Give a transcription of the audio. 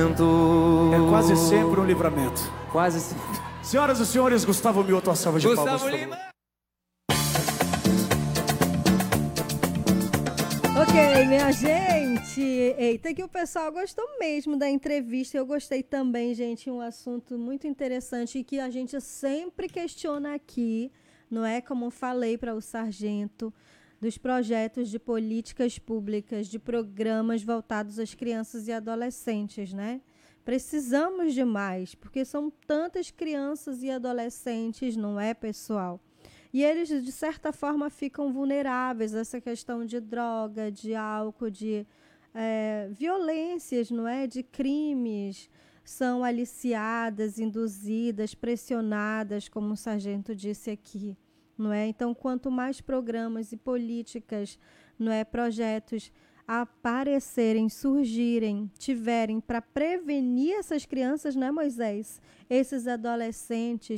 É quase sempre um livramento. Quase sempre. Senhoras e senhores, Gustavo Mioto, a salva de palmas. Gustavo Lima. Ok, minha gente. Eita, que o pessoal gostou mesmo da entrevista. Eu gostei também, gente. Um assunto muito interessante e que a gente sempre questiona aqui, não é? Como falei para o sargento, dos projetos de políticas públicas, de programas voltados às crianças e adolescentes, né? Precisamos de mais, porque são tantas crianças e adolescentes, não é, pessoal? E eles, de certa forma, ficam vulneráveis a essa questão de droga, de álcool, de violências, não é? De crimes. São aliciadas, induzidas, pressionadas, como o sargento disse aqui, não é? Então, quanto mais programas e políticas, não é, projetos aparecerem, surgirem, tiverem para prevenir essas crianças, né, Moisés? Esses adolescentes